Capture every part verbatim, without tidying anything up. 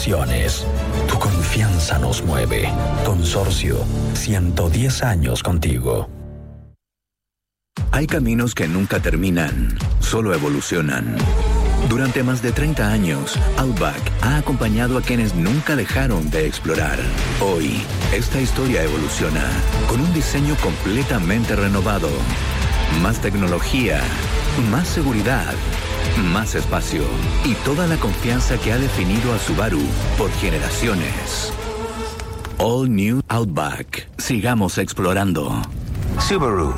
generaciones. Tu confianza nos mueve. Consorcio, ciento diez años contigo. Hay caminos que nunca terminan, solo evolucionan. Durante más de treinta años, Outback ha acompañado a quienes nunca dejaron de explorar. Hoy, esta historia evoluciona con un diseño completamente renovado. Más tecnología, más seguridad, más espacio y toda la confianza que ha definido a Subaru por generaciones. All New Outback. Sigamos explorando. Subaru.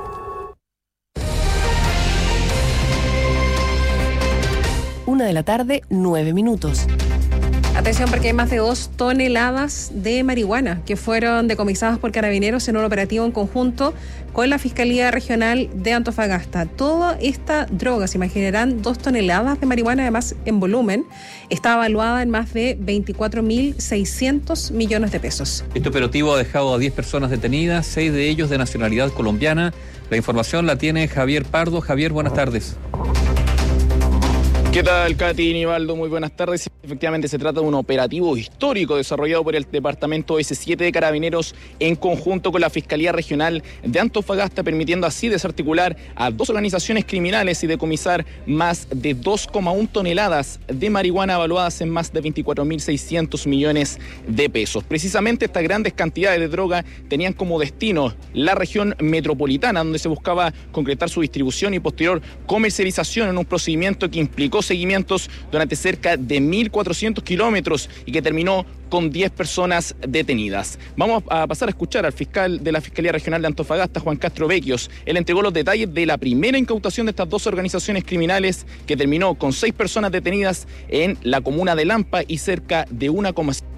Una de la tarde, nueve minutos. Atención porque hay más de dos toneladas de marihuana que fueron decomisadas por Carabineros en un operativo en conjunto con la Fiscalía Regional de Antofagasta. Toda esta droga, se imaginarán, dos toneladas de marihuana, además en volumen, está evaluada en más de veinticuatro mil seiscientos millones de pesos. Este operativo ha dejado a diez personas detenidas, seis de ellos de nacionalidad colombiana. La información la tiene Javier Pardo. Javier, buenas tardes. ¿Qué tal, Katy y Nivaldo? Muy buenas tardes. Efectivamente, se trata de un operativo histórico desarrollado por el Departamento ese siete de Carabineros en conjunto con la Fiscalía Regional de Antofagasta, permitiendo así desarticular a dos organizaciones criminales y decomisar más de dos coma uno toneladas de marihuana evaluadas en más de veinticuatro mil seiscientos millones de pesos. Precisamente estas grandes cantidades de droga tenían como destino la región metropolitana, donde se buscaba concretar su distribución y posterior comercialización en un procedimiento que implicó seguimientos durante cerca de mil cuatrocientos kilómetros y que terminó con diez personas detenidas. Vamos a pasar a escuchar al fiscal de la Fiscalía Regional de Antofagasta, Juan Castro Vecchios. Él entregó los detalles de la primera incautación de estas dos organizaciones criminales que terminó con seis personas detenidas en la comuna de Lampa y cerca de una coma cinco.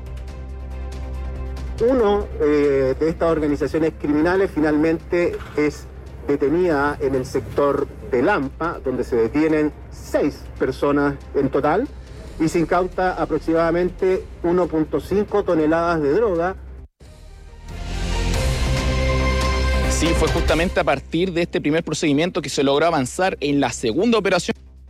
Uno eh, de estas organizaciones criminales finalmente es detenida en el sector de Lampa, donde se detienen seis personas en total y se incauta aproximadamente uno punto cinco toneladas de droga. Sí, fue justamente a partir de este primer procedimiento que se logró avanzar en la segunda operación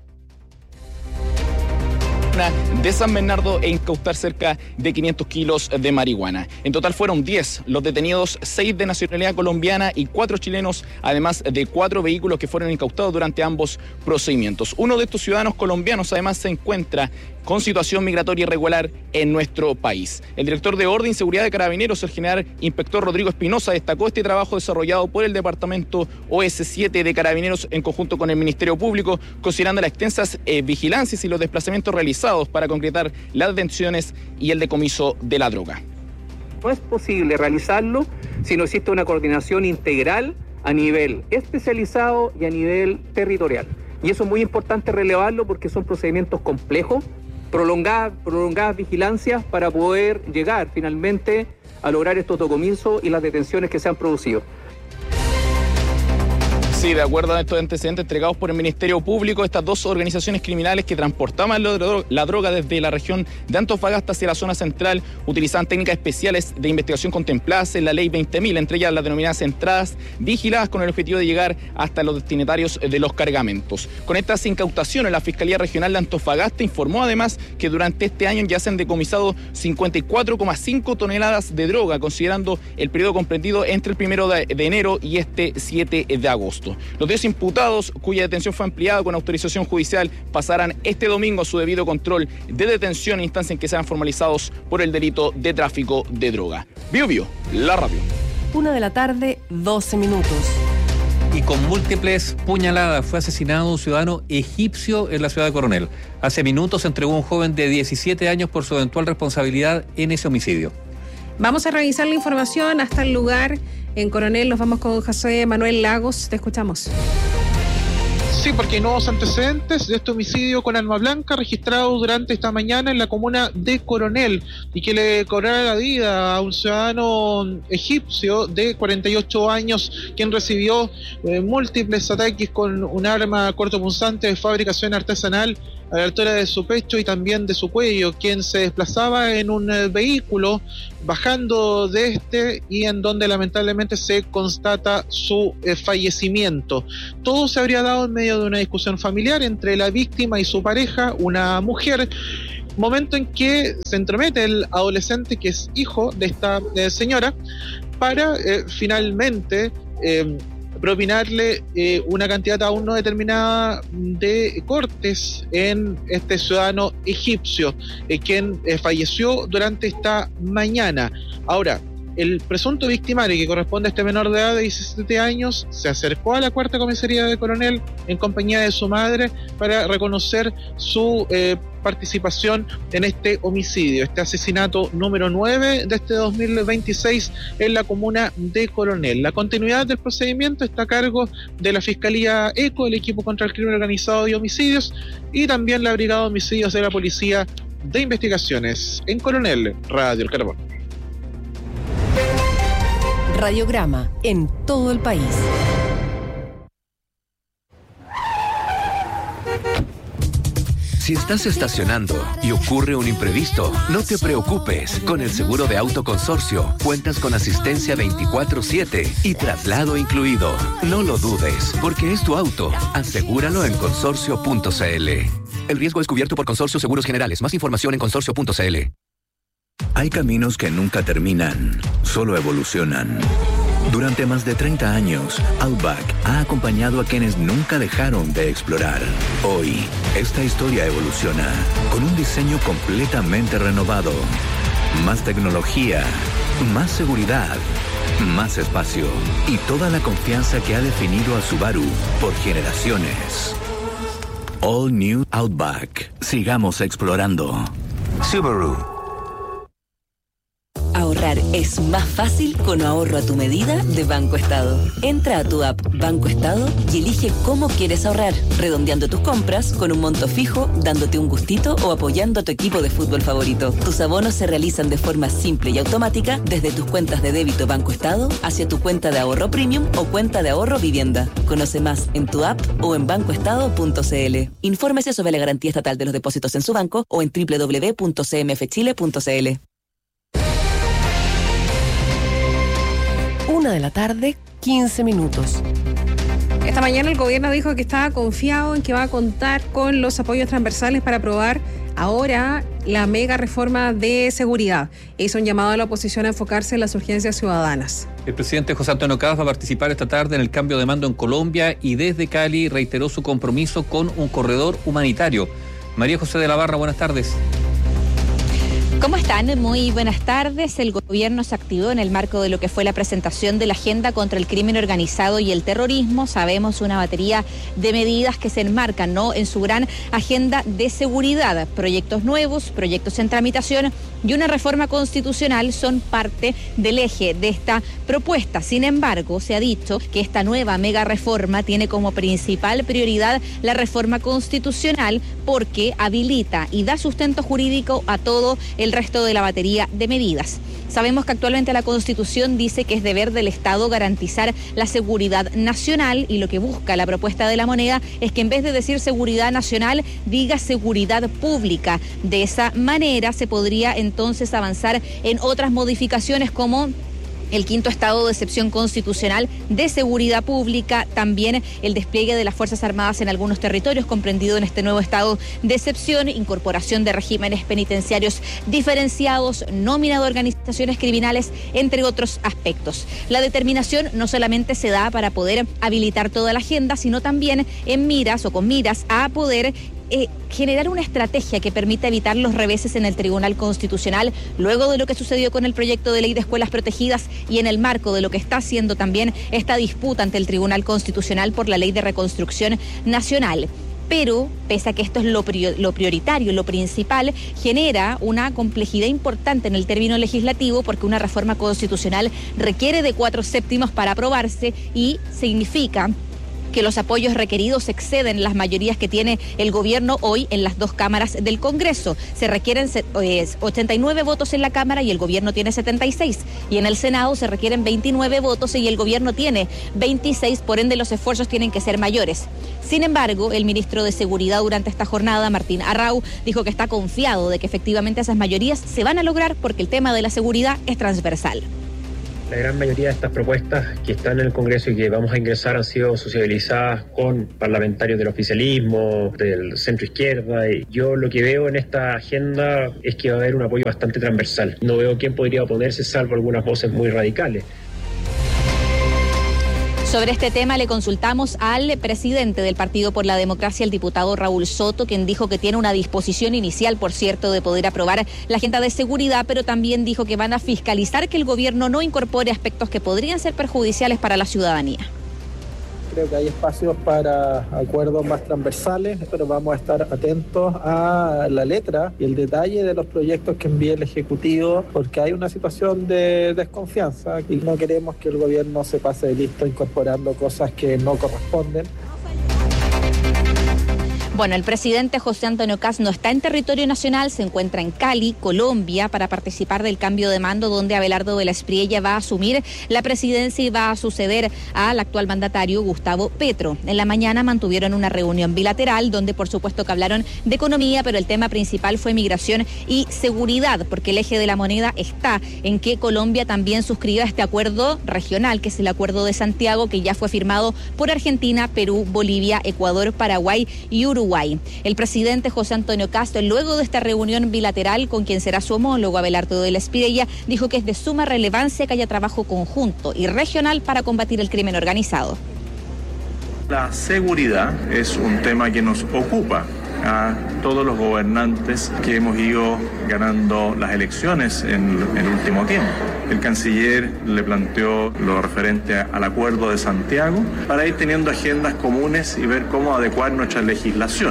de San Bernardo e incautar cerca de quinientos kilos de marihuana. En total fueron diez los detenidos, seis de nacionalidad colombiana y cuatro chilenos, además de cuatro vehículos que fueron incautados durante ambos procedimientos. Uno de estos ciudadanos colombianos además se encuentra con situación migratoria irregular en nuestro país. El director de Orden y Seguridad de Carabineros, el general inspector Rodrigo Espinosa, destacó este trabajo desarrollado por el Departamento O ese siete de Carabineros en conjunto con el Ministerio Público, considerando las extensas eh, vigilancias y los desplazamientos realizados para concretar las detenciones y el decomiso de la droga. No es posible realizarlo si no existe una coordinación integral a nivel especializado y a nivel territorial. Y eso es muy importante relevarlo porque son procedimientos complejos, prolongadas, prolongadas vigilancias para poder llegar finalmente a lograr estos decomisos y las detenciones que se han producido. Sí, de acuerdo a estos antecedentes entregados por el Ministerio Público, estas dos organizaciones criminales que transportaban la droga desde la región de Antofagasta hacia la zona central utilizaban técnicas especiales de investigación contempladas en la ley veinte mil, entre ellas las denominadas entradas vigiladas con el objetivo de llegar hasta los destinatarios de los cargamentos. Con estas incautaciones, la Fiscalía Regional de Antofagasta informó además que durante este año ya se han decomisado cincuenta y cuatro coma cinco toneladas de droga, considerando el periodo comprendido entre el primero de enero y este siete de agosto. Los diez imputados, cuya detención fue ampliada con autorización judicial, pasarán este domingo a su debido control de detención, instancia en que sean formalizados por el delito de tráfico de droga. Bio Bio, la radio. Una de la tarde, doce minutos. Y con múltiples puñaladas fue asesinado un ciudadano egipcio en la ciudad de Coronel. Hace minutos se entregó un joven de diecisiete años por su eventual responsabilidad en ese homicidio. Vamos a revisar la información hasta el lugar. En Coronel nos vamos con José Manuel Lagos. Te escuchamos. Sí, porque hay nuevos antecedentes de este homicidio con arma blanca registrado durante esta mañana en la comuna de Coronel y que le cobrará la vida a un ciudadano egipcio de cuarenta y ocho años quien recibió eh, múltiples ataques con un arma cortopunzante de fabricación artesanal a la altura de su pecho y también de su cuello, quien se desplazaba en un eh, vehículo bajando de este y en donde lamentablemente se constata su eh, fallecimiento. Todo se habría dado en medio de una discusión familiar entre la víctima y su pareja, una mujer momento en que se entromete el adolescente que es hijo de esta eh, señora para eh, finalmente eh, propinarle eh, una cantidad aún no determinada de cortes en este ciudadano egipcio, eh, quien eh, falleció durante esta mañana. Ahora, el presunto victimario, que corresponde a este menor de edad de diecisiete años, se acercó a la cuarta comisaría de Coronel en compañía de su madre para reconocer su eh, participación en este homicidio, este asesinato número nueve de este dos mil veintiséis en la comuna de Coronel. La continuidad del procedimiento está a cargo de la Fiscalía ECO, el Equipo contra el Crimen Organizado y Homicidios, y también la Brigada de Homicidios de la Policía de Investigaciones. En Coronel, Radio El Carbón. Radiograma en todo el país. Si estás estacionando y ocurre un imprevisto, no te preocupes. Con el seguro de auto Consorcio, cuentas con asistencia veinticuatro siete y traslado incluido. No lo dudes, porque es tu auto. Asegúralo en consorcio punto c l. El riesgo es cubierto por Consorcio Seguros Generales. Más información en consorcio punto c l. Hay caminos que nunca terminan, solo evolucionan. Durante más de treinta años, Outback ha acompañado a quienes nunca dejaron de explorar. Hoy, esta historia evoluciona con un diseño completamente renovado. Más tecnología, más seguridad, más espacio y toda la confianza que ha definido a Subaru por generaciones. All New Outback. Sigamos explorando. Subaru. Ahorrar es más fácil con ahorro a tu medida de Banco Estado. Entra a tu app Banco Estado y elige cómo quieres ahorrar, redondeando tus compras con un monto fijo, dándote un gustito o apoyando a tu equipo de fútbol favorito. Tus abonos se realizan de forma simple y automática desde tus cuentas de débito Banco Estado hacia tu cuenta de ahorro premium o cuenta de ahorro vivienda. Conoce más en tu app o en banco estado punto c l. Infórmese sobre la garantía estatal de los depósitos en su banco o en doble u doble u doble u punto c m f chile punto c l. Una de la tarde, quince minutos. Esta mañana el gobierno dijo que estaba confiado en que va a contar con los apoyos transversales para aprobar ahora la mega reforma de seguridad. Hizo un llamado a la oposición a enfocarse en las urgencias ciudadanas. El presidente José Antonio Caz va a participar esta tarde en el cambio de mando en Colombia y desde Cali reiteró su compromiso con un corredor humanitario. María José de la Barra, buenas tardes. ¿Cómo están? Muy buenas tardes. El gobierno se activó en el marco de lo que fue la presentación de la Agenda contra el Crimen Organizado y el Terrorismo. Sabemos una batería de medidas que se enmarcan, ¿no?, en su gran agenda de seguridad. Proyectos nuevos, proyectos en tramitación y una reforma constitucional son parte del eje de esta propuesta. Sin embargo, se ha dicho que esta nueva mega reforma tiene como principal prioridad la reforma constitucional porque habilita y da sustento jurídico a todo el resto de la batería de medidas. Sabemos que actualmente la Constitución dice que es deber del Estado garantizar la seguridad nacional y lo que busca la propuesta de la moneda es que en vez de decir seguridad nacional, diga seguridad pública. De esa manera se podría entonces avanzar en otras modificaciones como el quinto estado de excepción constitucional de seguridad pública, también el despliegue de las Fuerzas Armadas en algunos territorios comprendido en este nuevo estado de excepción, incorporación de regímenes penitenciarios diferenciados, nómina de organizaciones criminales, entre otros aspectos. La determinación no solamente se da para poder habilitar toda la agenda, sino también en miras o con miras a poder Eh, generar una estrategia que permita evitar los reveses en el Tribunal Constitucional, luego de lo que sucedió con el proyecto de ley de escuelas protegidas y en el marco de lo que está haciendo también esta disputa ante el Tribunal Constitucional por la Ley de Reconstrucción Nacional. Pero, pese a que esto es lo, prior, lo prioritario, lo principal, genera una complejidad importante en el término legislativo porque una reforma constitucional requiere de cuatro séptimos para aprobarse y significa que los apoyos requeridos exceden las mayorías que tiene el gobierno hoy en las dos cámaras del Congreso. Se requieren ochenta y nueve votos en la Cámara y el gobierno tiene setenta y seis. Y en el Senado se requieren veintinueve votos y el gobierno tiene veintiséis, por ende los esfuerzos tienen que ser mayores. Sin embargo, el ministro de Seguridad durante esta jornada, Martín Arrau, dijo que está confiado de que efectivamente esas mayorías se van a lograr porque el tema de la seguridad es transversal. La gran mayoría de estas propuestas que están en el Congreso y que vamos a ingresar han sido sociabilizadas con parlamentarios del oficialismo, del centro izquierda. Y yo lo que veo en esta agenda es que va a haber un apoyo bastante transversal. No veo quién podría oponerse, salvo algunas voces muy radicales. Sobre este tema le consultamos al presidente del Partido por la Democracia, el diputado Raúl Soto, quien dijo que tiene una disposición inicial, por cierto, de poder aprobar la agenda de seguridad, pero también dijo que van a fiscalizar que el gobierno no incorpore aspectos que podrían ser perjudiciales para la ciudadanía. Creo que hay espacios para acuerdos más transversales, pero vamos a estar atentos a la letra y el detalle de los proyectos que envíe el Ejecutivo, porque hay una situación de desconfianza y no queremos que el gobierno se pase de listo incorporando cosas que no corresponden. Bueno, el presidente José Antonio Kast no está en territorio nacional, se encuentra en Cali, Colombia, para participar del cambio de mando donde Abelardo de la Espriella va a asumir la presidencia y va a suceder al actual mandatario Gustavo Petro. En la mañana mantuvieron una reunión bilateral donde por supuesto que hablaron de economía, pero el tema principal fue migración y seguridad, porque el eje de la moneda está en que Colombia también suscriba este acuerdo regional, que es el Acuerdo de Santiago, que ya fue firmado por Argentina, Perú, Bolivia, Ecuador, Paraguay y Uruguay. El presidente José Antonio Kast, luego de esta reunión bilateral con quien será su homólogo Abelardo de la Espriella, dijo que es de suma relevancia que haya trabajo conjunto y regional para combatir el crimen organizado. La seguridad es un tema que nos ocupa a todos los gobernantes que hemos ido ganando las elecciones en el último tiempo. El canciller le planteó lo referente al Acuerdo de Santiago para ir teniendo agendas comunes y ver cómo adecuar nuestra legislación.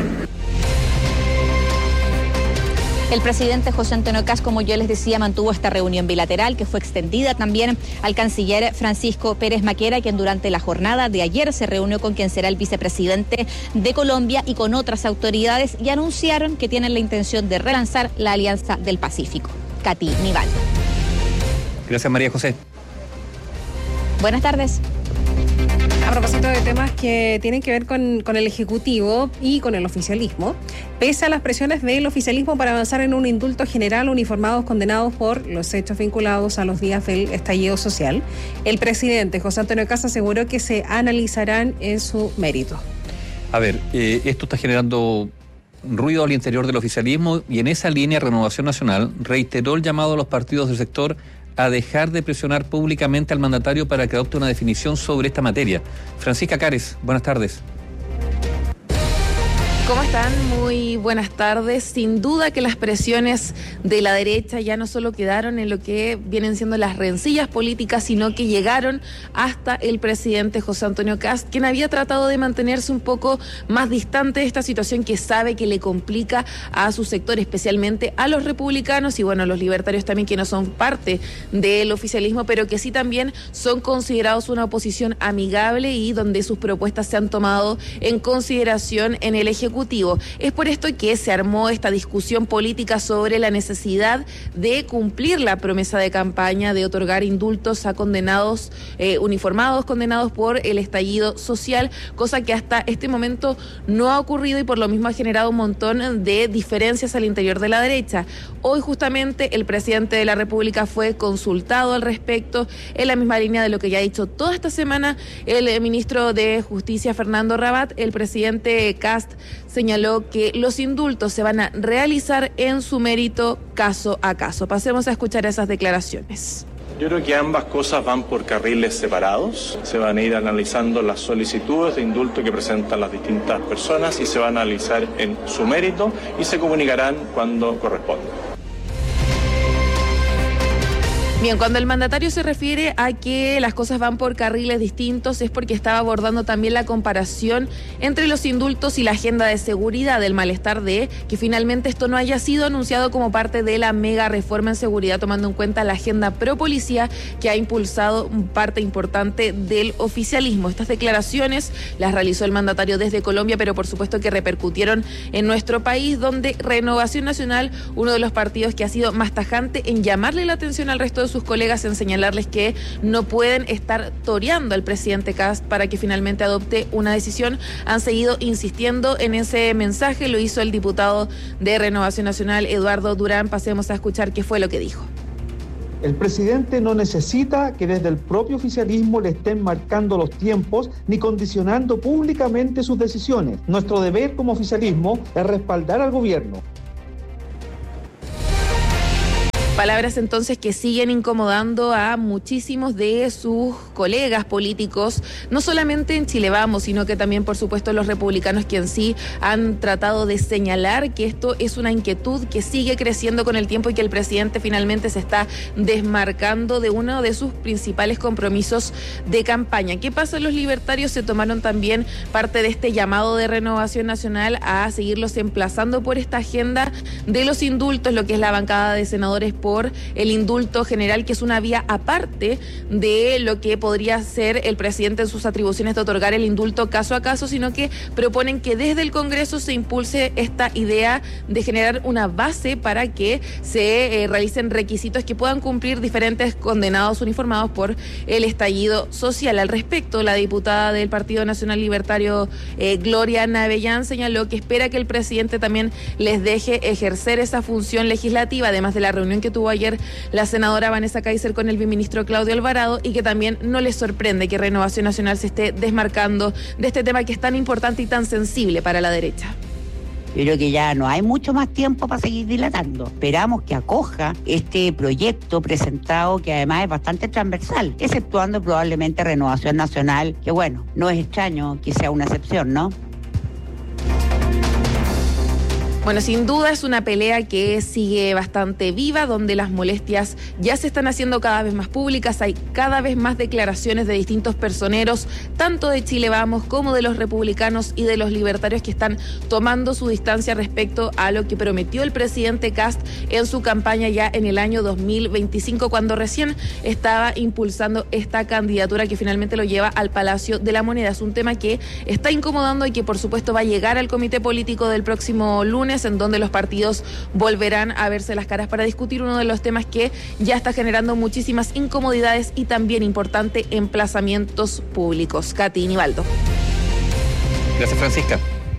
El presidente José Antonio Kast, como yo les decía, mantuvo esta reunión bilateral que fue extendida también al canciller Francisco Pérez Maquera, quien durante la jornada de ayer se reunió con quien será el vicepresidente de Colombia y con otras autoridades y anunciaron que tienen la intención de relanzar la Alianza del Pacífico. Katy Nival. Gracias, María José. Buenas tardes. A propósito de temas que tienen que ver con, con el Ejecutivo y con el oficialismo, pese a las presiones del oficialismo para avanzar en un indulto general, uniformados condenados por los hechos vinculados a los días del estallido social, el presidente José Antonio Kast aseguró que se analizarán en su mérito. A ver, eh, esto está generando ruido al interior del oficialismo y en esa línea Renovación Nacional reiteró el llamado a los partidos del sector a dejar de presionar públicamente al mandatario para que adopte una definición sobre esta materia. Francisca Cares, buenas tardes. ¿Cómo están? Muy buenas tardes. Sin duda que las presiones de la derecha ya no solo quedaron en lo que vienen siendo las rencillas políticas, sino que llegaron hasta el presidente José Antonio Kast, quien había tratado de mantenerse un poco más distante de esta situación que sabe que le complica a su sector, especialmente a los republicanos y bueno, a los libertarios también, que no son parte del oficialismo, pero que sí también son considerados una oposición amigable y donde sus propuestas se han tomado en consideración en el Ejecutivo. Es por esto que se armó esta discusión política sobre la necesidad de cumplir la promesa de campaña de otorgar indultos a condenados, eh, uniformados condenados por el estallido social, cosa que hasta este momento no ha ocurrido y por lo mismo ha generado un montón de diferencias al interior de la derecha. Hoy justamente el presidente de la República fue consultado al respecto, en la misma línea de lo que ya ha dicho toda esta semana el ministro de Justicia Fernando Rabat. El presidente Kast señaló que los indultos se van a realizar en su mérito caso a caso. Pasemos a escuchar esas declaraciones. Yo creo que ambas cosas van por carriles separados. Se van a ir analizando las solicitudes de indulto que presentan las distintas personas y se van a analizar en su mérito y se comunicarán cuando corresponda. Bien, cuando el mandatario se refiere a que las cosas van por carriles distintos es porque estaba abordando también la comparación entre los indultos y la agenda de seguridad, del malestar de que finalmente esto no haya sido anunciado como parte de la mega reforma en seguridad, tomando en cuenta la agenda pro policía que ha impulsado parte importante del oficialismo. Estas declaraciones las realizó el mandatario desde Colombia, pero por supuesto que repercutieron en nuestro país, donde Renovación Nacional, uno de los partidos que ha sido más tajante en llamarle la atención al resto de sus colegas, en señalarles que no pueden estar toreando al presidente Kast para que finalmente adopte una decisión, han seguido insistiendo en ese mensaje. Lo hizo el diputado de Renovación Nacional, Eduardo Durán. Pasemos a escuchar qué fue lo que dijo. El presidente no necesita que desde el propio oficialismo le estén marcando los tiempos ni condicionando públicamente sus decisiones. Nuestro deber como oficialismo es respaldar al gobierno. Palabras entonces que siguen incomodando a muchísimos de sus colegas políticos, no solamente en Chile Vamos, sino que también, por supuesto, los republicanos, que en sí han tratado de señalar que esto es una inquietud que sigue creciendo con el tiempo y que el presidente finalmente se está desmarcando de uno de sus principales compromisos de campaña. ¿Qué pasa? Los libertarios se tomaron también parte de este llamado de Renovación Nacional a seguirlos emplazando por esta agenda de los indultos, lo que es la bancada de senadores por el indulto general, que es una vía aparte de lo que podría ser el presidente en sus atribuciones de otorgar el indulto caso a caso, sino que proponen que desde el Congreso se impulse esta idea de generar una base para que se eh, realicen requisitos que puedan cumplir diferentes condenados uniformados por el estallido social. Al respecto, la diputada del Partido Nacional Libertario, eh, Gloria Navellán, señaló que espera que el presidente también les deje ejercer esa función legislativa, además de la reunión que tuvo ayer la senadora Vanessa Kaiser con el viceministro Claudio Alvarado, y que también no les sorprende que Renovación Nacional se esté desmarcando de este tema que es tan importante y tan sensible para la derecha. Yo creo que ya no hay mucho más tiempo para seguir dilatando. Esperamos que acoja este proyecto presentado, que además es bastante transversal, exceptuando probablemente Renovación Nacional, que bueno, no es extraño que sea una excepción, ¿no? Bueno, sin duda es una pelea que sigue bastante viva, donde las molestias ya se están haciendo cada vez más públicas. Hay cada vez más declaraciones de distintos personeros, tanto de Chile Vamos como de los republicanos y de los libertarios, que están tomando su distancia respecto a lo que prometió el presidente Kast en su campaña ya en el año dos mil veinticinco, cuando recién estaba impulsando esta candidatura que finalmente lo lleva al Palacio de la Moneda. Es un tema que está incomodando y que por supuesto va a llegar al comité político del próximo lunes, en donde los partidos volverán a verse las caras para discutir uno de los temas que ya está generando muchísimas incomodidades y también importante emplazamientos públicos. Katy Nivaldo. Gracias, Francisca.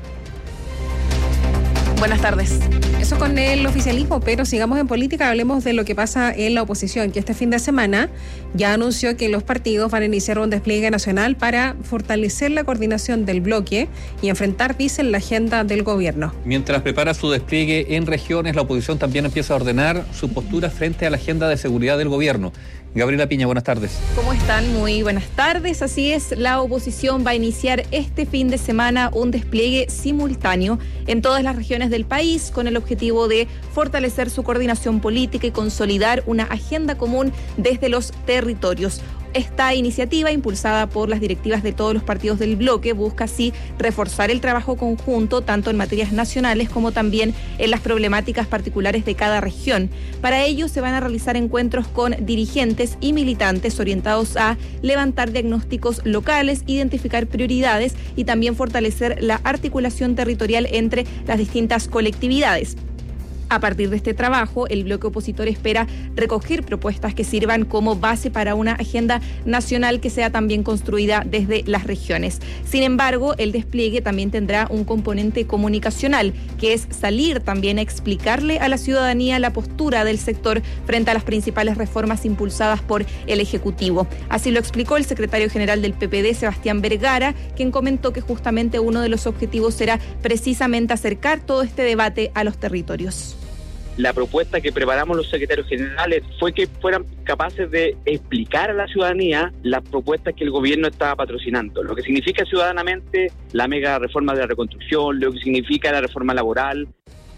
Buenas tardes. Eso con el oficialismo, pero sigamos en política, hablemos de lo que pasa en la oposición, que este fin de semana ya anunció que los partidos van a iniciar un despliegue nacional para fortalecer la coordinación del bloque y enfrentar, dicen, la agenda del gobierno. Mientras prepara su despliegue en regiones, la oposición también empieza a ordenar su postura frente a la agenda de seguridad del gobierno. Gabriela Piña, buenas tardes. ¿Cómo están? Muy buenas tardes. Así es, la oposición va a iniciar este fin de semana un despliegue simultáneo en todas las regiones del país, con el objetivo de fortalecer su coordinación política y consolidar una agenda común desde los territorios. Esta iniciativa, impulsada por las directivas de todos los partidos del bloque, busca así reforzar el trabajo conjunto, tanto en materias nacionales como también en las problemáticas particulares de cada región. Para ello se van a realizar encuentros con dirigentes y militantes orientados a levantar diagnósticos locales, identificar prioridades y también fortalecer la articulación territorial entre las distintas colectividades. A partir de este trabajo, el bloque opositor espera recoger propuestas que sirvan como base para una agenda nacional que sea también construida desde las regiones. Sin embargo, el despliegue también tendrá un componente comunicacional, que es salir también a explicarle a la ciudadanía la postura del sector frente a las principales reformas impulsadas por el Ejecutivo. Así lo explicó el secretario general del P P D, Sebastián Vergara, quien comentó que justamente uno de los objetivos será precisamente acercar todo este debate a los territorios. La propuesta que preparamos los secretarios generales fue que fueran capaces de explicar a la ciudadanía las propuestas que el gobierno estaba patrocinando, lo que significa ciudadanamente la mega reforma de la reconstrucción, lo que significa la reforma laboral.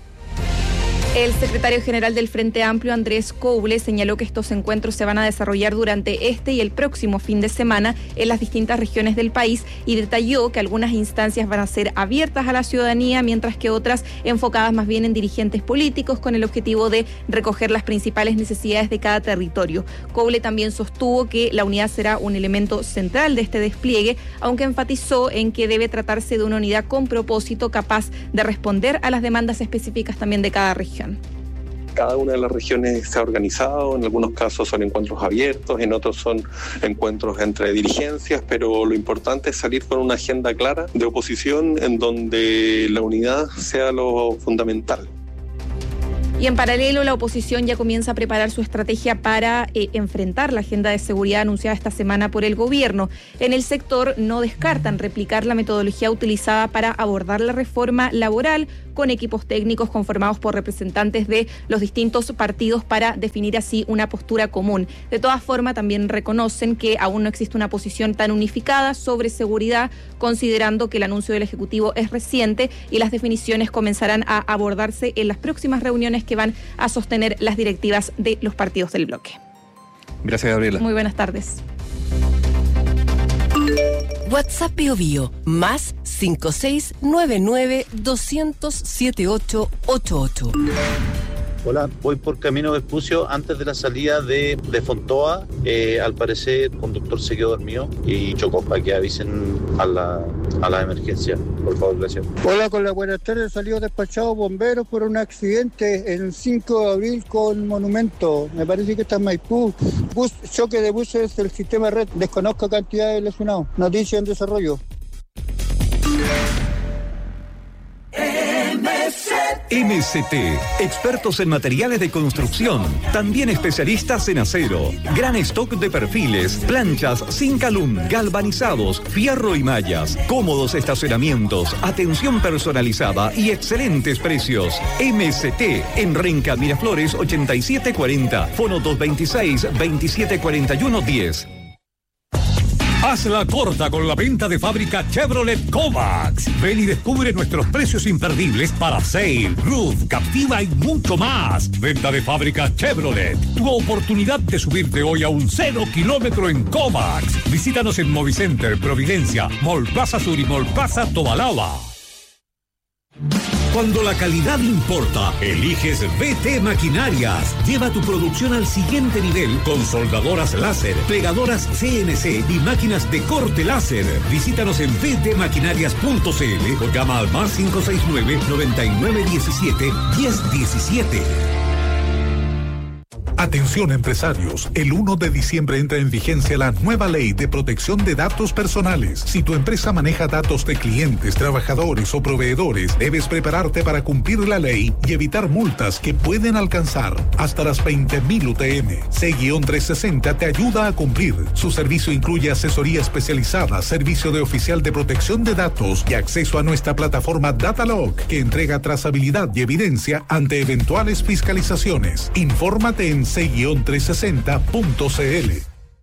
El secretario general del Frente Amplio, Andrés Couble, señaló que estos encuentros se van a desarrollar durante este y el próximo fin de semana en las distintas regiones del país y detalló que algunas instancias van a ser abiertas a la ciudadanía, mientras que otras enfocadas más bien en dirigentes políticos, con el objetivo de recoger las principales necesidades de cada territorio. Couble también sostuvo que la unidad será un elemento central de este despliegue, aunque enfatizó en que debe tratarse de una unidad con propósito capaz de responder a las demandas específicas también de cada región. Cada una de las regiones se ha organizado, en algunos casos son encuentros abiertos, en otros son encuentros entre dirigencias, pero lo importante es salir con una agenda clara de oposición en donde la unidad sea lo fundamental. Y en paralelo, la oposición ya comienza a preparar su estrategia para eh, enfrentar la agenda de seguridad anunciada esta semana por el gobierno. En el sector no descartan replicar la metodología utilizada para abordar la reforma laboral, con equipos técnicos conformados por representantes de los distintos partidos para definir así una postura común. De todas formas, también reconocen que aún no existe una posición tan unificada sobre seguridad, considerando que el anuncio del Ejecutivo es reciente y las definiciones comenzarán a abordarse en las próximas reuniones que van a sostener las directivas de los partidos del bloque. Gracias, Gabriela. Muy buenas tardes. WhatsApp Bio Bio, más cinco seis nueve nueve dos cero cero siete ocho ocho ocho. Hola, voy por camino Vespucio antes de la salida de, de Fontoa. Eh, al parecer, el conductor se quedó dormido y chocó, para que avisen a la, a la emergencia. Por favor, gracias. Hola, con la buenas tardes. Salió despachado bomberos por un accidente en cinco de abril con Monumento. Me parece que está en Maipú. Bus, choque de buses del sistema red. Desconozco cantidad de lesionados. Noticia en desarrollo. M C T, expertos en materiales de construcción, también especialistas en acero, gran stock de perfiles, planchas, Zincalum, galvanizados, fierro y mallas, cómodos estacionamientos, atención personalizada y excelentes precios. M C T, en Renca Miraflores ochenta y siete cuarenta, fono dos veintiséis veintisiete cuarenta y uno diez. Hazla corta con la venta de fábrica Chevrolet Kovacs. Ven y descubre nuestros precios imperdibles para Sail, Roof, Captiva y mucho más. Venta de fábrica Chevrolet. Tu oportunidad de subirte hoy a un cero kilómetro en Kovacs. Visítanos en Movicenter, Providencia, Mall Plaza Sur y Mall Plaza Tobalaba. Cuando la calidad importa, eliges V T Maquinarias. Lleva tu producción al siguiente nivel con soldadoras láser, pegadoras C N C y máquinas de corte láser. Visítanos en v t maquinarias punto c l o llama al más cinco seis nueve, noventa y nueve diecisiete, diez diecisiete. Atención empresarios, el uno de diciembre entra en vigencia la nueva ley de protección de datos personales. Si tu empresa maneja datos de clientes, trabajadores o proveedores, debes prepararte para cumplir la ley y evitar multas que pueden alcanzar hasta las veinte mil U T M. C trescientos sesenta te ayuda a cumplir. Su servicio incluye asesoría especializada, servicio de oficial de protección de datos y acceso a nuestra plataforma Datalog, que entrega trazabilidad y evidencia ante eventuales fiscalizaciones. Infórmate en c trescientos sesenta punto c l.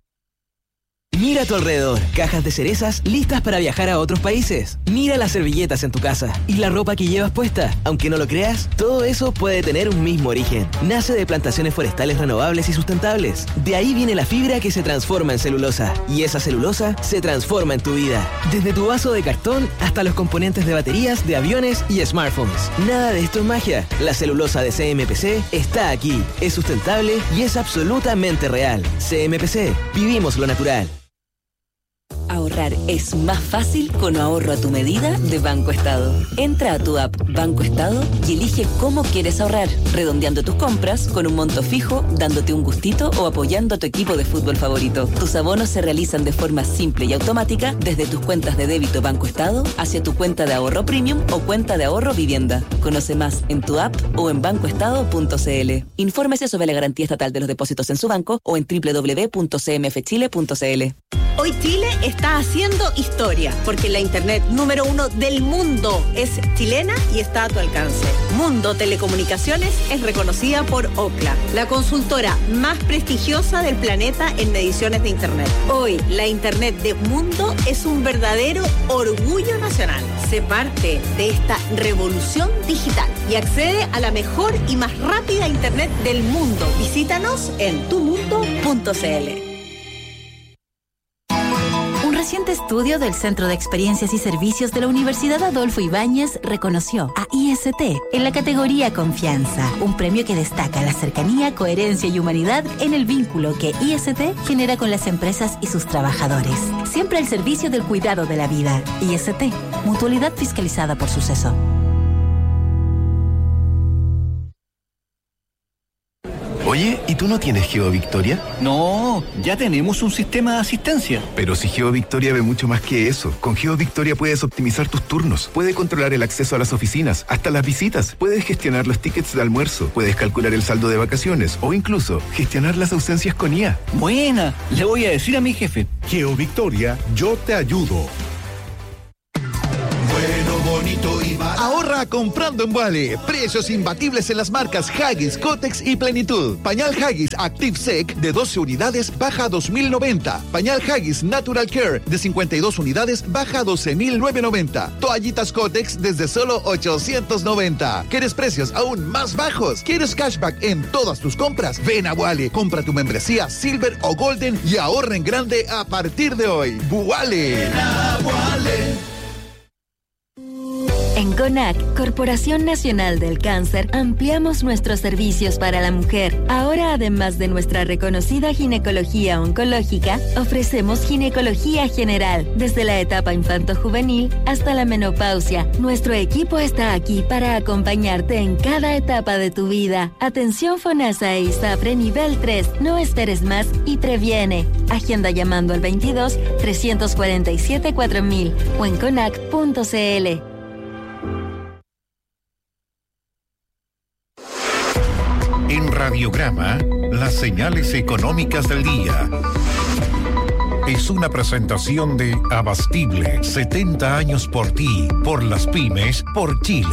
Mira a tu alrededor, cajas de cerezas listas para viajar a otros países. Mira las servilletas en tu casa y la ropa que llevas puesta. Aunque no lo creas, todo eso puede tener un mismo origen. Nace de plantaciones forestales renovables y sustentables. De ahí viene la fibra que se transforma en celulosa. Y esa celulosa se transforma en tu vida. Desde tu vaso de cartón hasta los componentes de baterías, de aviones y smartphones. Nada de esto es magia. La celulosa de C M P C está aquí. Es sustentable y es absolutamente real. C M P C. Vivimos lo natural. Ahorrar es más fácil con ahorro a tu medida de Banco Estado. Entra a tu app Banco Estado y elige cómo quieres ahorrar, redondeando tus compras con un monto fijo, dándote un gustito o apoyando a tu equipo de fútbol favorito. Tus abonos se realizan de forma simple y automática desde tus cuentas de débito Banco Estado hacia tu cuenta de ahorro premium o cuenta de ahorro vivienda. Conoce más en tu app o en banco estado punto c l. Infórmese sobre la garantía estatal de los depósitos en su banco o en doble u doble u doble u punto c m f chile punto c l. Hoy Chile está haciendo historia, porque la internet número uno del mundo es chilena y está a tu alcance. Mundo Telecomunicaciones es reconocida por Ookla, la consultora más prestigiosa del planeta en mediciones de internet. Hoy, la internet de Mundo es un verdadero orgullo nacional. Sé parte de esta revolución digital y accede a la mejor y más rápida internet del mundo. Visítanos en tu mundo punto c l. Un reciente estudio del Centro de Experiencias y Servicios de la Universidad Adolfo Ibáñez reconoció a I S T en la categoría Confianza, un premio que destaca la cercanía, coherencia y humanidad en el vínculo que I S T genera con las empresas y sus trabajadores. Siempre al servicio del cuidado de la vida. I S T, mutualidad fiscalizada por Suceso. Oye, ¿y tú no tienes GeoVictoria? No, ya tenemos un sistema de asistencia. Pero si GeoVictoria ve mucho más que eso. Con GeoVictoria puedes optimizar tus turnos, puedes controlar el acceso a las oficinas, hasta las visitas, puedes gestionar los tickets de almuerzo, puedes calcular el saldo de vacaciones o incluso gestionar las ausencias con I A. Buena, le voy a decir a mi jefe. GeoVictoria, yo te ayudo. Bonito y barato. Ahorra comprando en Wally. Precios imbatibles en las marcas Huggies, Kotex y Plenitud. Pañal Huggies Active Sec de doce unidades baja a dos mil noventa. Pañal Huggies Natural Care de cincuenta y dos unidades baja a doce mil novecientos noventa. Toallitas Kotex desde solo ochocientos noventa. ¿Quieres precios aún más bajos? ¿Quieres cashback en todas tus compras? Ven a Wally, compra tu membresía Silver o Golden y ahorra en grande a partir de hoy. Wally. En CONAC, Corporación Nacional del Cáncer, ampliamos nuestros servicios para la mujer. Ahora, además de nuestra reconocida ginecología oncológica, ofrecemos ginecología general, desde la etapa infanto-juvenil hasta la menopausia. Nuestro equipo está aquí para acompañarte en cada etapa de tu vida. Atención FONASA e ISAPRE nivel tres. No esperes más y previene. Agenda llamando al veintidós, trescientos cuarenta y siete, cuatro mil o en conac punto c l. En Radiograma, las señales económicas del día. Es una presentación de Abastible, setenta años por ti, por las pymes, por Chile.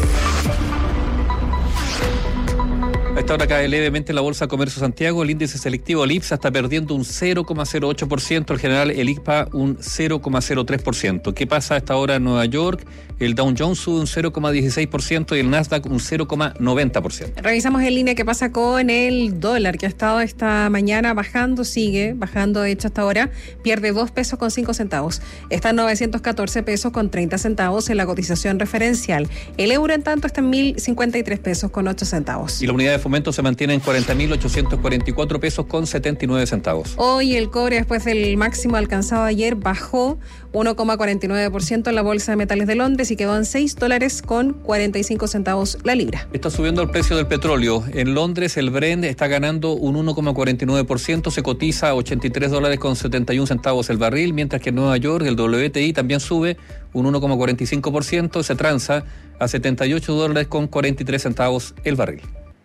A esta hora cae levemente la Bolsa de Comercio Santiago. El índice selectivo, el IPSA, está perdiendo un cero coma cero ocho por ciento. El general, el I C P A, un cero coma cero tres por ciento. ¿Qué pasa a esta hora en Nueva York? El Dow Jones sube un cero coma dieciséis por ciento y el Nasdaq un cero coma noventa por ciento. Revisamos en línea qué pasa con el dólar, que ha estado esta mañana bajando, sigue bajando, de hecho, hasta ahora. Pierde dos pesos con cinco centavos. Está en novecientos catorce pesos con treinta centavos en la cotización referencial. El euro, en tanto, está en mil cincuenta y tres pesos con ocho centavos. Y la unidad de fomento se mantiene en cuarenta mil ochocientos cuarenta y cuatro pesos con setenta y nueve centavos. Hoy el cobre, después del máximo alcanzado ayer, bajó uno coma cuarenta y nueve por ciento en la Bolsa de Metales de Londres y quedó en seis dólares con cuarenta y cinco centavos la libra. Está subiendo el precio del petróleo. En Londres el Brent está ganando un uno coma cuarenta y nueve por ciento, se cotiza a ochenta y tres dólares con setenta y un centavos el barril, mientras que en Nueva York el W T I también sube un uno coma cuarenta y cinco por ciento, se transa a setenta y ocho dólares con cuarenta y tres centavos el barril.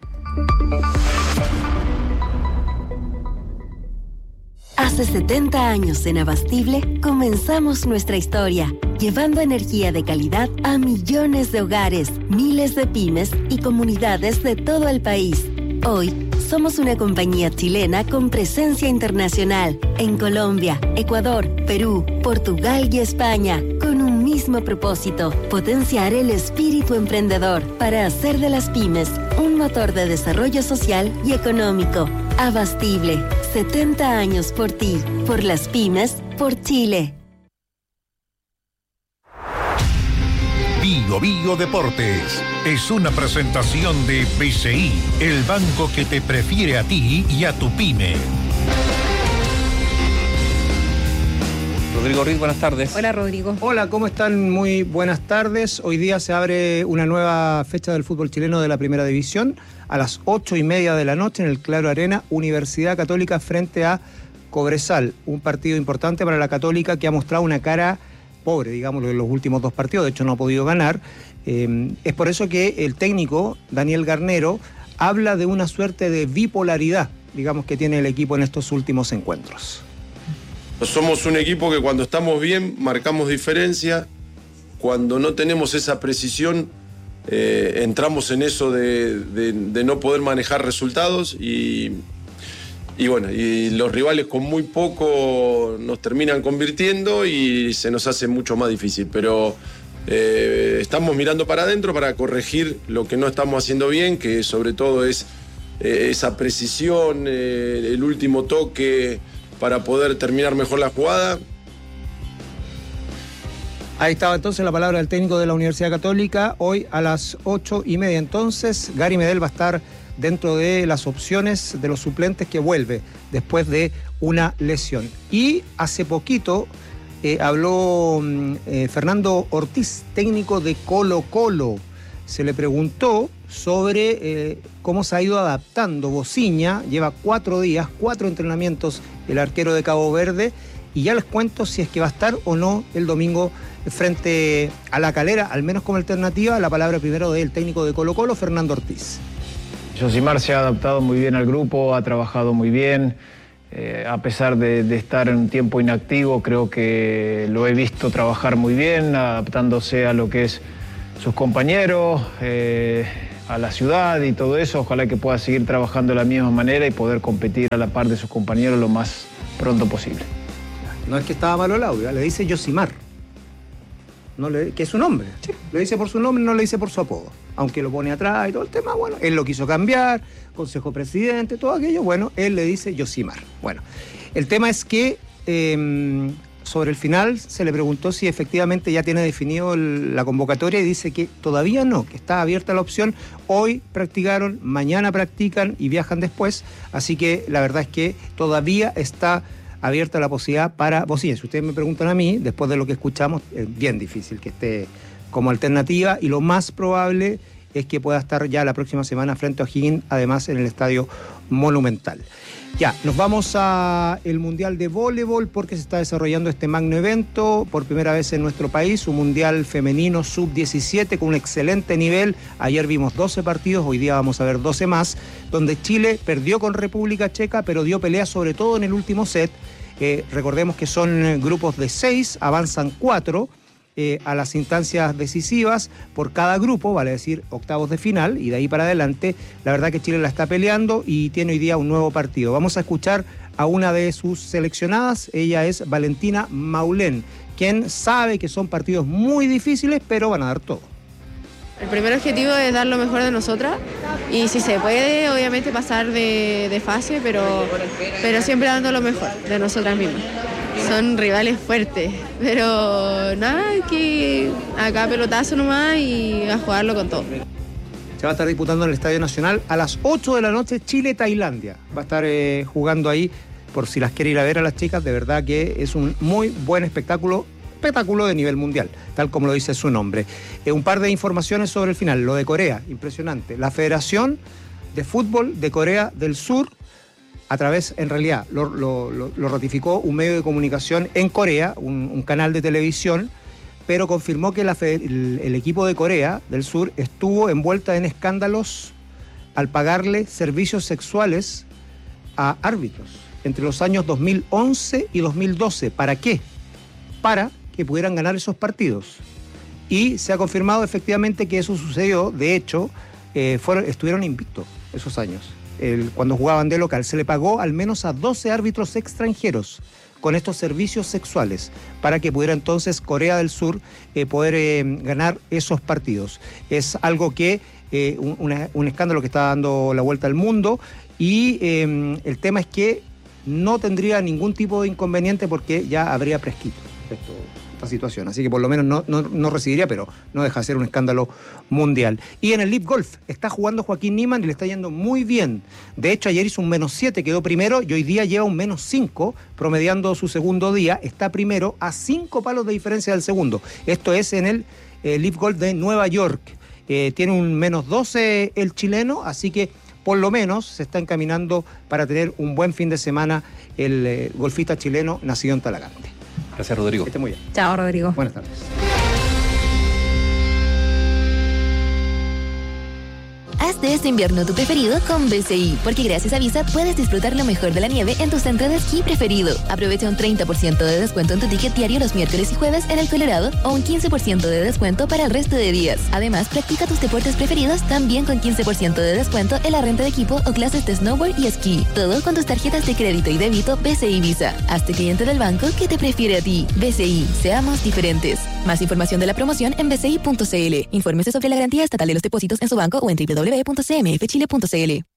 Hace setenta años en Abastible comenzamos nuestra historia, llevando energía de calidad a millones de hogares, miles de pymes y comunidades de todo el país. Hoy somos una compañía chilena con presencia internacional en Colombia, Ecuador, Perú, Portugal y España, con un mismo propósito: potenciar el espíritu emprendedor para hacer de las pymes un motor de desarrollo social y económico. Abastible, setenta años por ti, por las pymes, por Chile. Bio Bio Deportes es una presentación de B C I, el banco que te prefiere a ti y a tu pyme. Rodrigo Riz, buenas tardes. Hola, Rodrigo. Hola, ¿cómo están? Muy buenas tardes. Hoy día se abre una nueva fecha del fútbol chileno de la Primera División a las ocho y media de la noche en el Claro Arena, Universidad Católica frente a Cobresal. Un partido importante para la Católica que ha mostrado una cara pobre, digámoslo, en los últimos dos partidos. De hecho, no ha podido ganar. Eh, es por eso que el técnico, Daniel Garnero, habla de una suerte de bipolaridad, digamos, que tiene el equipo en estos últimos encuentros. Somos un equipo que cuando estamos bien marcamos diferencia, cuando no tenemos esa precisión eh, entramos en eso de, de, de no poder manejar resultados y, y bueno, y los rivales con muy poco nos terminan convirtiendo y se nos hace mucho más difícil, pero eh, estamos mirando para adentro para corregir lo que no estamos haciendo bien, que sobre todo es eh, esa precisión, eh, el último toque para poder terminar mejor la jugada. Ahí estaba entonces la palabra del técnico de la Universidad Católica. Hoy a las ocho y media entonces, Gary Medel va a estar dentro de las opciones de los suplentes que vuelve después de una lesión. Y hace poquito eh, habló eh, Fernando Ortiz, técnico de Colo Colo. se le preguntó sobre eh, cómo se ha ido adaptando Bociña. Lleva cuatro días, cuatro entrenamientos el arquero de Cabo Verde, y ya les cuento si es que va a estar o no el domingo frente a La Calera, al menos como alternativa. La palabra primero del técnico de Colo-Colo, Fernando Ortiz. Yosimar se ha adaptado muy bien al grupo, ha trabajado muy bien. Eh, a pesar de, de estar en un tiempo inactivo, creo que lo he visto trabajar muy bien, adaptándose a lo que es sus compañeros, eh, a la ciudad y todo eso. Ojalá que pueda seguir trabajando de la misma manera y poder competir a la par de sus compañeros lo más pronto posible. No es que estaba malo el audio, le dice Yosimar, no le, que es su nombre. Sí. Le dice por su nombre, no le dice por su apodo. Aunque lo pone atrás y todo el tema, bueno, él lo quiso cambiar, consejo presidente, todo aquello, bueno, él le dice Yosimar. Bueno, el tema es que eh, sobre el final se le preguntó si efectivamente ya tiene definido el, la convocatoria, y dice que todavía no, que está abierta la opción. Hoy practicaron, mañana practican y viajan después, así que la verdad es que todavía está abierta la posibilidad para Bociña. Si ustedes me preguntan a mí, después de lo que escuchamos, es bien difícil que esté como alternativa, y lo más probable es que pueda estar ya la próxima semana frente a O'Higgins, además en el Estadio Monumental. Ya, nos vamos al Mundial de Voleibol, porque se está desarrollando este magno evento por primera vez en nuestro país, un Mundial femenino sub diecisiete con un excelente nivel. Ayer vimos doce partidos, hoy día vamos a ver doce más, donde Chile perdió con República Checa, pero dio pelea sobre todo en el último set. Eh, recordemos que son grupos de seis, avanzan cuatro eh, a las instancias decisivas por cada grupo, vale decir octavos de final, y de ahí para adelante. La verdad que Chile la está peleando y tiene hoy día un nuevo partido. Vamos a escuchar a una de sus seleccionadas, ella es Valentina Maulén, quien sabe que son partidos muy difíciles, pero van a dar todo. El primer objetivo es dar lo mejor de nosotras, y si se puede, obviamente pasar de, de fase, pero, pero siempre dando lo mejor de nosotras mismas. Son rivales fuertes, pero nada, que acá pelotazo nomás y a jugarlo con todo. Se va a estar disputando en el Estadio Nacional a las ocho de la noche, Chile-Tailandia. Va a estar eh, jugando ahí, por si las quiere ir a ver a las chicas. De verdad que es un muy buen espectáculo. Espectáculo de nivel mundial, tal como lo dice su nombre. Eh, un par de informaciones sobre el final. Lo de Corea, impresionante. La Federación de Fútbol de Corea del Sur, a través, en realidad, lo, lo, lo, lo ratificó un medio de comunicación en Corea, un, un canal de televisión, pero confirmó que la, el, el equipo de Corea del Sur estuvo envuelta en escándalos al pagarle servicios sexuales a árbitros entre los años dos mil once y dos mil doce. ¿Para qué? Para que pudieran ganar esos partidos. Y se ha confirmado efectivamente que eso sucedió. De hecho, eh, fueron, estuvieron invictos esos años. El, cuando jugaban de local, se le pagó al menos a doce árbitros extranjeros con estos servicios sexuales para que pudiera entonces Corea del Sur eh, poder eh, ganar esos partidos. Es algo que, eh, un, una, un escándalo que está dando la vuelta al mundo, y eh, el tema es que no tendría ningún tipo de inconveniente porque ya habría prescrito esto, esta situación. Así que por lo menos no, no, no recibiría, pero no deja de ser un escándalo mundial. Y en el Live Golf está jugando Joaquín Niemann y le está yendo muy bien. De hecho, ayer hizo un menos siete, quedó primero, y hoy día lleva un menos cinco, promediando su segundo día. Está primero a cinco palos de diferencia del segundo. Esto es en el eh, Live Golf de Nueva York. Eh, tiene un menos doce el chileno, así que por lo menos se está encaminando para tener un buen fin de semana el eh, golfista chileno nacido en Talagante. Gracias, Rodrigo. Que esté muy bien. Chao, Rodrigo. Buenas tardes. Haz de este invierno tu preferido con B C I, porque gracias a Visa puedes disfrutar lo mejor de la nieve en tu centro de esquí preferido. Aprovecha un treinta por ciento de descuento en tu ticket diario los miércoles y jueves en el Colorado, o un quince por ciento de descuento para el resto de días. Además, practica tus deportes preferidos también con quince por ciento de descuento en la renta de equipo o clases de snowboard y esquí. Todo con tus tarjetas de crédito y débito B C I Visa. Hazte cliente del banco que te prefiere a ti. B C I, seamos diferentes. Más información de la promoción en b c i punto c l. Infórmese sobre la garantía estatal de los depósitos en su banco o en doble u doble u doble u punto c m f chile punto c l.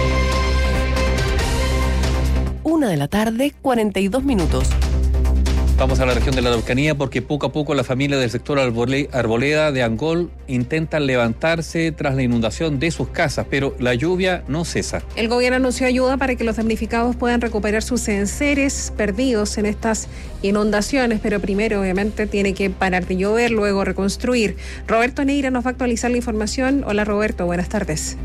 Una de la tarde, cuarenta y dos minutos. Vamos a la región de la Araucanía porque poco a poco la familia del sector Arbole- Arboleda de Angol intentan levantarse tras la inundación de sus casas, pero la lluvia no cesa. El gobierno anunció ayuda para que los damnificados puedan recuperar sus enseres perdidos en estas inundaciones, pero primero obviamente tiene que parar de llover, luego reconstruir. Roberto Neira nos va a actualizar la información. Hola Roberto, buenas tardes.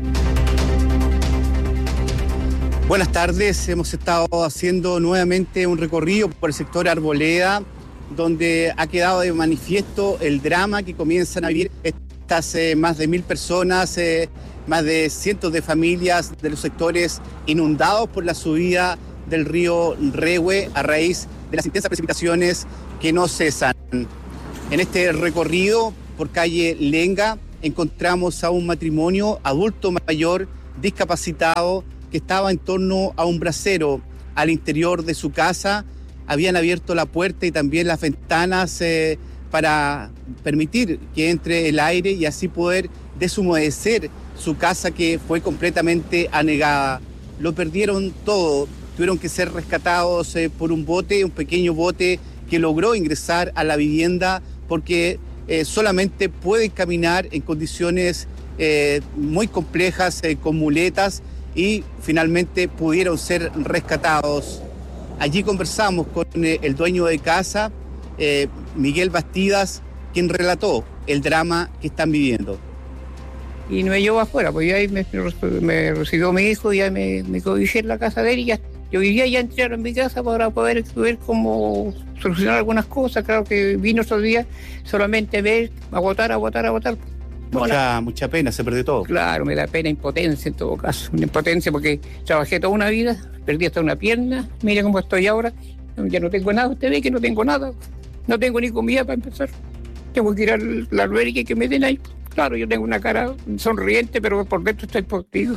Buenas tardes, hemos estado haciendo nuevamente un recorrido por el sector Arboleda, donde ha quedado de manifiesto el drama que comienzan a vivir estas eh, más de mil personas, eh, más de cientos de familias de los sectores inundados por la subida del río Rehue a raíz de las intensas precipitaciones que no cesan. En este recorrido por calle Lenga encontramos a un matrimonio adulto mayor discapacitado que estaba en torno a un brasero al interior de su casa. Habían abierto la puerta y también las ventanas eh, para permitir que entre el aire y así poder deshumedecer su casa, que fue completamente anegada. Lo perdieron todo, tuvieron que ser rescatados eh, por un bote, un pequeño bote que logró ingresar a la vivienda porque eh, solamente pueden caminar en condiciones eh, muy complejas, eh, con muletas, y finalmente pudieron ser rescatados. Allí conversamos con eh, el dueño de casa, eh, Miguel Bastidas, quien relató el drama que están viviendo. Y no me llevó afuera, pues ya ahí me, me recibió mi hijo, ya me, me cobijé en la casa de él y ya, yo vivía ya entrar en mi casa para poder ver cómo solucionar algunas cosas. Claro que vino otro día solamente ver, agotar, agotar, agotar. Mucha, mucha pena, se perdió todo. Claro, me da pena, impotencia en todo caso. Una impotencia porque trabajé toda una vida, perdí hasta una pierna, mire cómo estoy ahora, ya no tengo nada, usted ve que no tengo nada, no tengo ni comida para empezar. Tengo que ir al albergue que me den ahí. Claro, yo tengo una cara sonriente, pero por dentro estoy partido.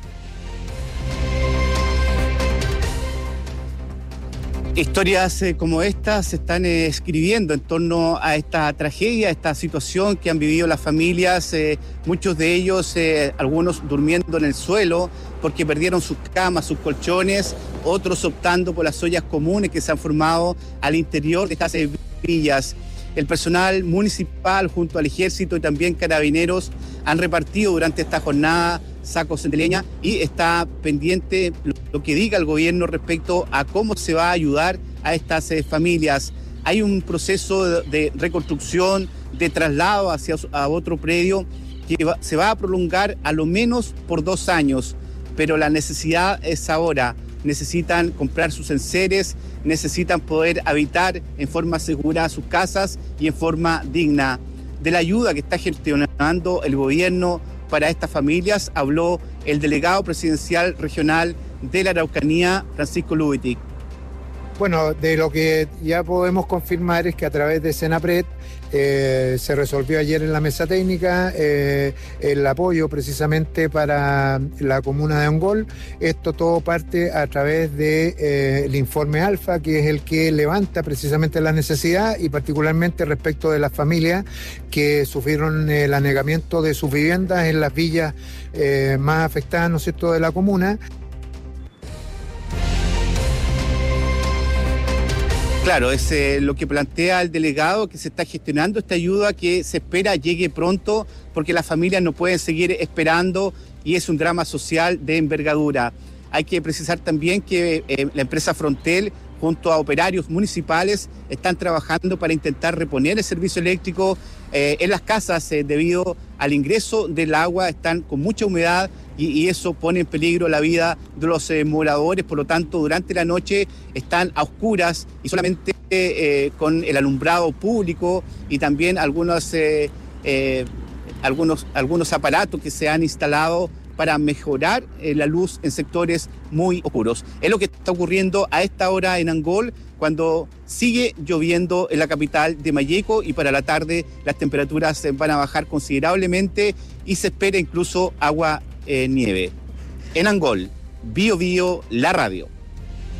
Historias eh, como estas se están eh, escribiendo en torno a esta tragedia, a esta situación que han vivido las familias, eh, muchos de ellos, eh, algunos durmiendo en el suelo porque perdieron sus camas, sus colchones, otros optando por las ollas comunes que se han formado al interior de estas eh, villas. El personal municipal junto al ejército y también carabineros han repartido durante esta jornada sacos de leña y está pendiente lo que diga el gobierno respecto a cómo se va a ayudar a estas eh, familias. Hay un proceso de, de reconstrucción, de traslado hacia a otro predio que va, se va a prolongar a lo menos por dos años, pero la necesidad es ahora. Necesitan comprar sus enseres, necesitan poder habitar en forma segura sus casas y en forma digna. De la ayuda que está gestionando el gobierno para estas familias habló el delegado presidencial regional de la Araucanía, Francisco Lubitic. Bueno, de lo que ya podemos confirmar es que a través de Senapred eh, se resolvió ayer en la mesa técnica eh, el apoyo precisamente para la comuna de Angol. Esto todo parte a través del de, eh, informe Alfa, que es el que levanta precisamente la necesidad y particularmente respecto de las familias que sufrieron el anegamiento de sus viviendas en las villas eh, más afectadas, ¿no es cierto?, de la comuna. Claro, es eh, lo que plantea el delegado, que se está gestionando esta ayuda que se espera llegue pronto porque las familias no pueden seguir esperando y es un drama social de envergadura. Hay que precisar también que eh, la empresa Frontel junto a operarios municipales están trabajando para intentar reponer el servicio eléctrico eh, en las casas eh, debido al ingreso del agua, están con mucha humedad y, y eso pone en peligro la vida de los eh, moradores. Por lo tanto, durante la noche están a oscuras y solamente eh, con el alumbrado público y también algunos, eh, eh, algunos, algunos aparatos que se han instalado para mejorar eh, la luz en sectores muy oscuros. Es lo que está ocurriendo a esta hora en Angol, cuando sigue lloviendo en la capital de Malleco y para la tarde las temperaturas van a bajar considerablemente y se espera incluso agua eh, nieve. En Angol, Bio Bio, la radio.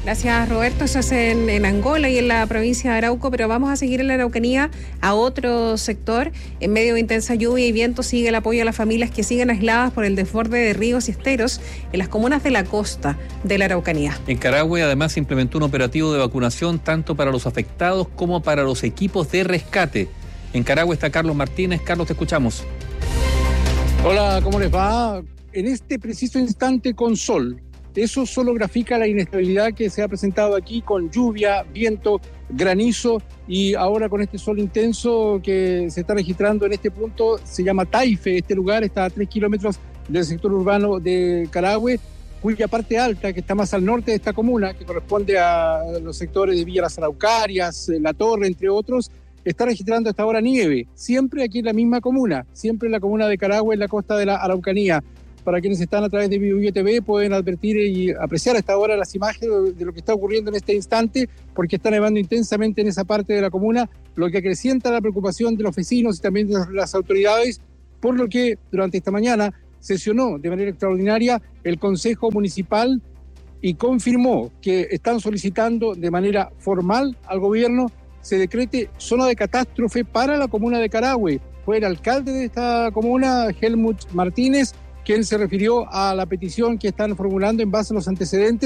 Gracias, Roberto. Eso es en, en Angola y en la provincia de Arauco, pero vamos a seguir en la Araucanía a otro sector. En medio de intensa lluvia y viento sigue el apoyo a las familias que siguen aisladas por el desborde de ríos y esteros en las comunas de la costa de la Araucanía. En Carahue además se implementó un operativo de vacunación tanto para los afectados como para los equipos de rescate. En Carahue está Carlos Martínez. Carlos, te escuchamos. Hola, ¿cómo les va? En este preciso instante con sol. Eso solo grafica la inestabilidad que se ha presentado aquí con lluvia, viento, granizo y ahora con este sol intenso que se está registrando en este punto. Se llama Taife, este lugar está a tres kilómetros del sector urbano de Carahue, cuya parte alta, que está más al norte de esta comuna, que corresponde a los sectores de Villa Las Araucarias, La Torre, entre otros, está registrando hasta ahora nieve, siempre aquí en la misma comuna, siempre en la comuna de Carahue, en la costa de la Araucanía. Para quienes están a través de Bio Bio T V pueden advertir y apreciar hasta ahora las imágenes de lo que está ocurriendo en este instante, porque está nevando intensamente en esa parte de la comuna, lo que acrecienta la preocupación de los vecinos y también de las autoridades, por lo que durante esta mañana sesionó de manera extraordinaria el Consejo Municipal y confirmó que están solicitando de manera formal al gobierno se decrete zona de catástrofe para la comuna de Carahue. Fue el alcalde de esta comuna, Helmut Martínez, quien se refirió a la petición que están formulando en base a los antecedentes